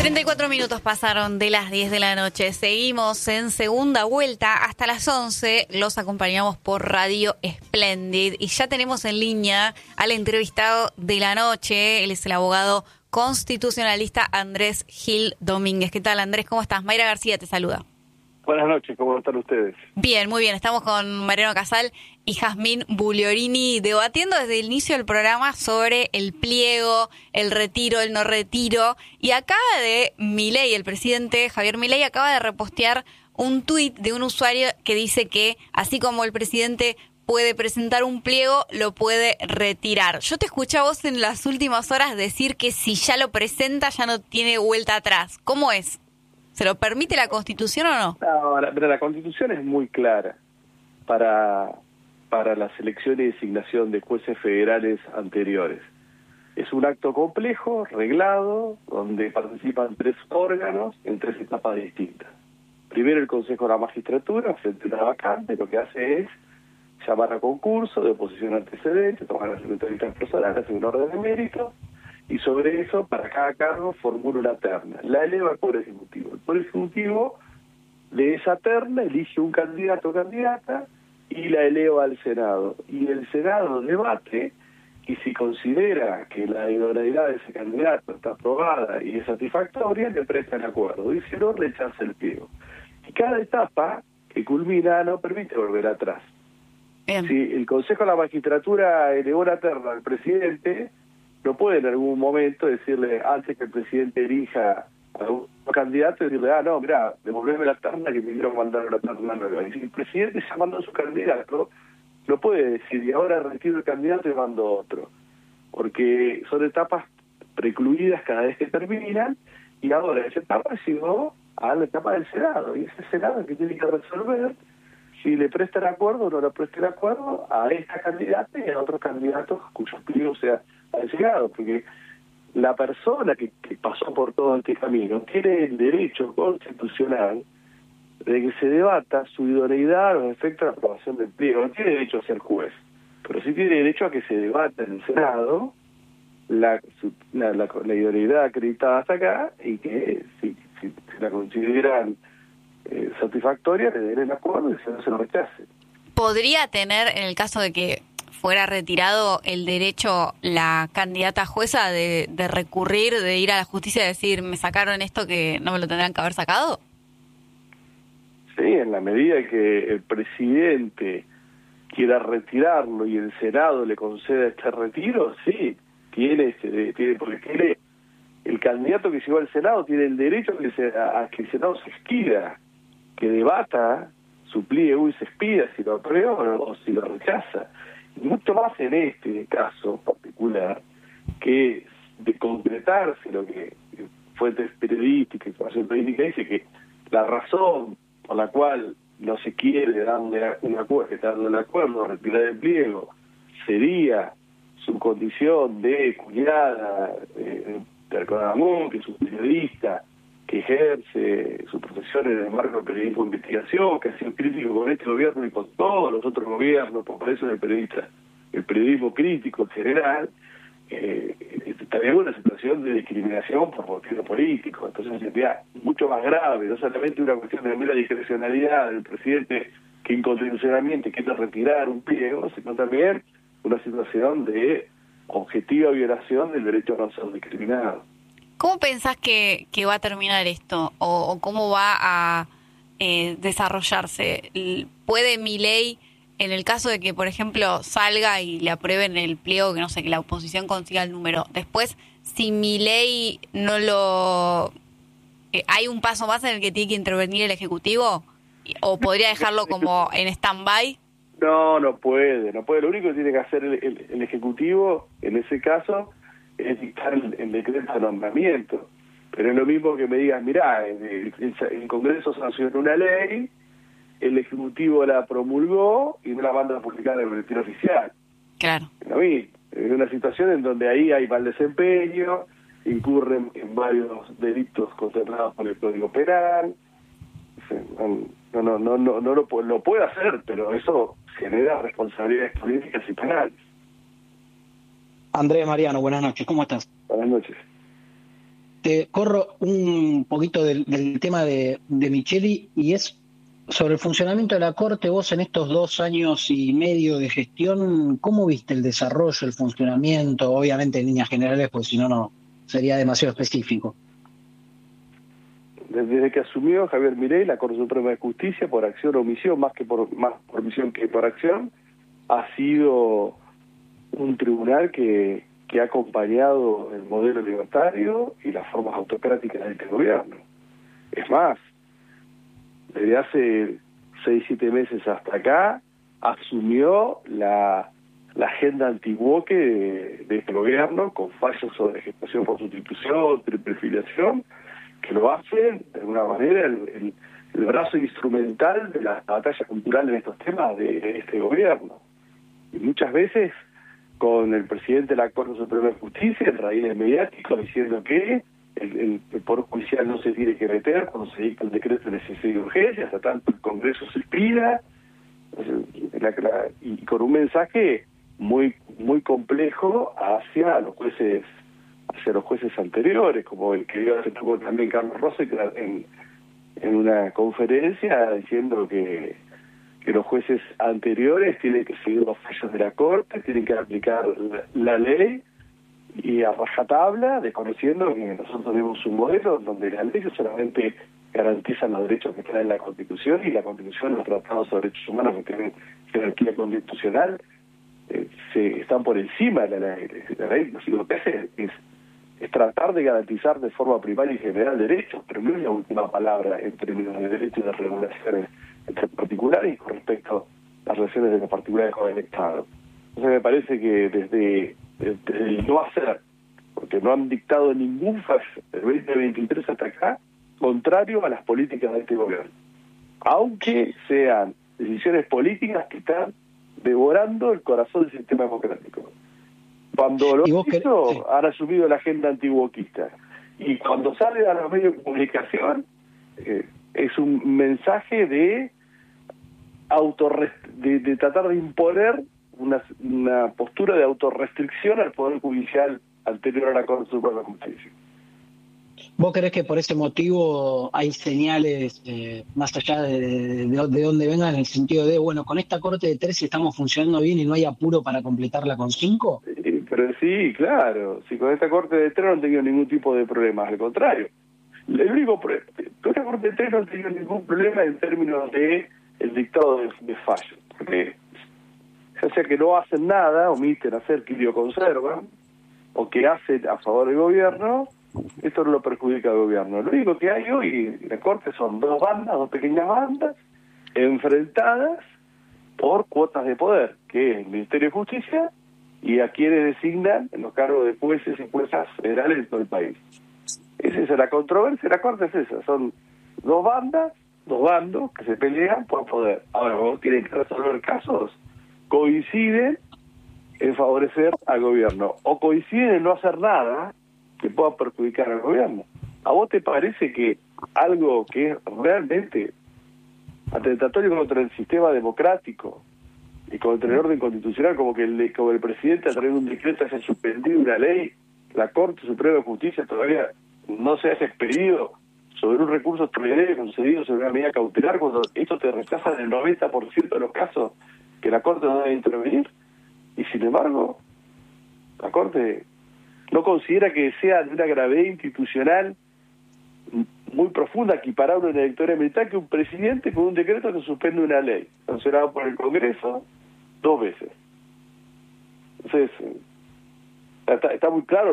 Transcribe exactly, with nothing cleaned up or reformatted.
treinta y cuatro minutos pasaron de las diez de la noche. Seguimos en segunda vuelta hasta las once. Los acompañamos por Radio Splendid. Y ya tenemos en línea al entrevistado de la noche. Él es el abogado constitucionalista Andrés Gil Domínguez. ¿Qué tal, Andrés? ¿Cómo estás? Mayra García te saluda. Buenas noches, ¿cómo están ustedes? Bien, muy bien. Estamos con Mariano Casal y Jazmín Bugliorini debatiendo desde el inicio del programa sobre el pliego, el retiro, el no retiro. Y acaba de Milei, el presidente Javier Milei, acaba de repostear un tuit de un usuario que dice que así como el presidente puede presentar un pliego, lo puede retirar. Yo te escuché a vos en las últimas horas decir que si ya lo presenta ya no tiene vuelta atrás. ¿Cómo es? ¿Se lo permite la Constitución o no? No, la, pero la Constitución es muy clara para, para la selección y designación de jueces federales anteriores. Es un acto complejo, reglado, donde participan tres órganos en tres etapas distintas. Primero el Consejo de la Magistratura, frente a una vacante, lo que hace es llamar a concurso de oposición antecedente, tomar las entrevistas personales, hacer un orden de mérito, y sobre eso, para cada cargo, formula una terna. La eleva al Poder Ejecutivo. El Poder Ejecutivo de esa terna elige un candidato o candidata y la eleva al Senado. Y el Senado debate, y si considera que la idoneidad de ese candidato está aprobada y es satisfactoria, le presta el acuerdo. Y si no, rechaza el pliego. Y cada etapa que culmina no permite volver atrás. Bien. Si el Consejo de la Magistratura elevó la terna al presidente, no puede en algún momento decirle, antes que el presidente elija a un candidato, decirle, ah, no, mira, devolverme la terna que me dieron mandar una terna nueva. Y si el presidente ya mandó a su candidato, no puede decir, y ahora retiro el candidato y mando otro. Porque son etapas precluidas cada vez que terminan, y ahora esa etapa llegó a la etapa del Senado, y ese Senado es que tiene que resolver si le presta el acuerdo o no le presta el acuerdo a esta candidata y a otros candidatos cuyos pliegos sea al llegado, porque la persona que, que pasó por todo este camino tiene el derecho constitucional de que se debata su idoneidad a los efectos de la aprobación del pliego. No tiene derecho a ser juez, pero sí tiene derecho a que se debata en el Senado la, su, la, la, la idoneidad acreditada hasta acá, y que si, si, si la consideran eh, satisfactoria, le den el acuerdo y si no se lo rechace. ¿Podría tener, en el caso de que fuera retirado, el derecho la candidata jueza de, de recurrir, de ir a la justicia y decir, me sacaron esto que no me lo tendrán que haber sacado? Sí, en la medida que el presidente quiera retirarlo y el Senado le conceda este retiro, sí, tiene, este, tiene porque tiene el candidato que llegó al Senado tiene el derecho a que, se, a, a que el Senado se expida, que debata su pliego y se expida si lo aprueba o, o si lo rechaza. Y mucho más en este caso particular, que de concretarse lo que fuentes periodísticas, información periodística dice que la razón por la cual no se quiere darle un acuerdo, darle un acuerdo a retirar el pliego, sería su condición de cuñada eh, de Alcodamón, que es un periodista que ejerce su profesión en el marco del periodismo de investigación, que ha sido crítico con este gobierno y con todos los otros gobiernos, por eso es el periodista, el periodismo crítico en general, eh, también una situación de discriminación por motivos políticos. Entonces sería mucho más grave, no solamente una cuestión de mera discrecionalidad del presidente que inconstitucionalmente quiere retirar un pliego, sino también una situación de objetiva violación del derecho a no ser discriminado. ¿Cómo pensás que, que va a terminar esto? ¿O, o cómo va a eh, desarrollarse? ¿Puede Milei, en el caso de que, por ejemplo, salga y le aprueben el pliego, que no sé, que la oposición consiga el número, después, si Milei no lo... Eh, ¿hay un paso más en el que tiene que intervenir el Ejecutivo? ¿O podría dejarlo como en stand-by? No, no puede, no puede. Lo único que tiene que hacer el, el, el Ejecutivo, en ese caso, es dictar el, el decreto de nombramiento. Pero es lo mismo que me digas, mirá, el, el, el Congreso sancionó una ley, el Ejecutivo la promulgó y no la manda a publicar en el boletín oficial. Claro. Es lo mismo. Es una situación en donde ahí hay mal desempeño, incurren en varios delitos contemplados por el Código Penal. No, no, no, no, no lo, lo puede hacer, pero eso genera responsabilidades políticas y penales. Andrés Mariano, buenas noches, ¿cómo estás? Buenas noches. Te corro un poquito del, del tema de, de Micheli y es sobre el funcionamiento de la Corte. Vos en estos dos años y medio de gestión, ¿cómo viste el desarrollo, el funcionamiento? Obviamente en líneas generales, pues si no, no sería demasiado específico. Desde que asumió Javier Milei, la Corte Suprema de Justicia, por acción o omisión, más que por más por omisión que por acción, ha sido un tribunal que, que ha acompañado el modelo libertario y las formas autocráticas de este gobierno. Es más, desde hace seis, siete meses hasta acá, asumió la, la agenda antiguoque de, de este gobierno, con fallos sobre gestación por sustitución, triple filiación, que lo hacen, de alguna manera, el, el, el brazo instrumental de la batalla cultural en estos temas de, de este gobierno. Y muchas veces con el presidente de la Corte Suprema de Justicia, en raíces mediáticos, diciendo que el, el, el Poder Judicial no se tiene que meter cuando se dicta el decreto de necesidad y urgencia, hasta tanto el Congreso se pida, la, la, y con un mensaje muy muy complejo hacia los jueces hacia los jueces anteriores, como el que dio hace poco también Carlos Rossi en, en una conferencia diciendo que, que los jueces anteriores tienen que seguir los fallos de la Corte, tienen que aplicar la, la ley y a rajatabla, desconociendo que nosotros tenemos un modelo donde las leyes solamente garantizan los derechos que están en la Constitución, y la Constitución, los tratados sobre derechos humanos que tienen jerarquía constitucional, eh, se están por encima de la ley. La ley lo que hace es, es tratar de garantizar de forma primaria y general derechos, pero no es la última palabra en términos de derechos y de regulaciones entre particulares y con respecto a las relaciones de los particulares con el Estado. Entonces me parece que desde, desde el no hacer, porque no han dictado ningún fallo del veinte veintitrés hasta acá, contrario a las políticas de este gobierno, aunque sean decisiones políticas que están devorando el corazón del sistema democrático. Cuando lo hizo, sí, han asumido la agenda antiguoquista, y cuando sale a los medios de comunicación eh, es un mensaje de, autorrest- de de tratar de imponer una, una postura de autorrestricción al Poder Judicial anterior a la Corte Suprema de Justicia. ¿Vos creés que por ese motivo hay señales, eh, más allá de, de, de dónde vengan, en el sentido de, bueno, con esta Corte de tres estamos funcionando bien y no hay apuro para completarla con cinco? Sí, pero sí, claro, si con esta Corte de tres no han tenido ningún tipo de problemas, al contrario. El único problema, con esta Corte de tres no han tenido ningún problema en términos de el dictado de, de fallo, porque ya sea que no hacen nada, omiten hacer, que conservan, o que hacen a favor del gobierno, esto no lo perjudica al gobierno. Lo único que hay hoy en la Corte son dos bandas, dos pequeñas bandas, enfrentadas por cuotas de poder, que es el Ministerio de Justicia y a quienes designan en los cargos de jueces y juezas federales de todo el país. Esa es la controversia, la Corte es esa, son dos bandas, dos bandos que se pelean por poder. Ahora, cuando tienen que resolver casos, coinciden en favorecer al gobierno, o coinciden en no hacer nada que pueda perjudicar al gobierno. ¿A vos te parece que algo que es realmente atentatorio contra el sistema democrático y contra el orden constitucional, como que el, como el presidente a través de un decreto haya suspendido una ley, la Corte Suprema de Justicia todavía no se haya expedido sobre un recurso extraordinario concedido sobre una medida cautelar, cuando esto te rechaza en el noventa por ciento de los casos que la Corte no debe intervenir? Y sin embargo, la Corte no considera que sea de una gravedad institucional muy profunda equiparar una electoral militar que un presidente con un decreto que suspende una ley sancionada por el Congreso dos veces. Entonces, está, está muy claro